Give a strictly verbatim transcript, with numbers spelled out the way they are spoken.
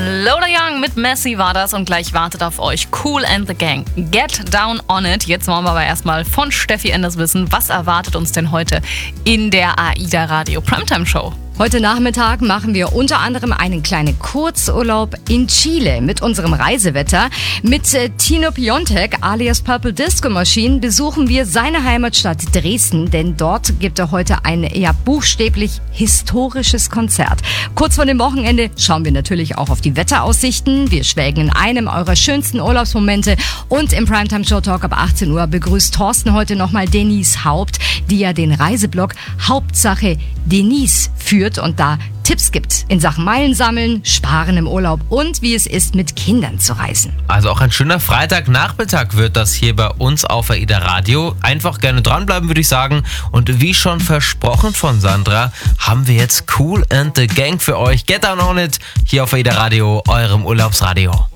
Lola Young mit Messi war das und gleich wartet auf euch Kool and the Gang. Get down on it. Jetzt wollen wir aber erstmal von Steffi Enders wissen, was erwartet uns denn heute in der AIDA Radio Primetime Show? Heute Nachmittag machen wir unter anderem einen kleinen Kurzurlaub in Chile mit unserem Reisewetter. Mit äh, Tino Piontek alias Purple Disco Machine besuchen wir seine Heimatstadt Dresden, denn dort gibt er heute ein ja buchstäblich historisches Konzert. Kurz vor dem Wochenende schauen wir natürlich auch auf die Wetteraussichten. Wir schwelgen in einem eurer schönsten Urlaubsmomente und im Primetime Show Talk ab achtzehn Uhr begrüßt Thorsten heute nochmal Denise Haupt, die ja den Reiseblog Hauptsache Denise führt und da Tipps gibt in Sachen Meilen sammeln, Sparen im Urlaub und wie es ist, mit Kindern zu reisen. Also auch ein schöner Freitagnachmittag wird das hier bei uns auf AIDA Radio. Einfach gerne dranbleiben, würde ich sagen. Und wie schon versprochen von Sandra, haben wir jetzt Kool and the Gang für euch. Get down on it hier auf AIDA Radio, eurem Urlaubsradio.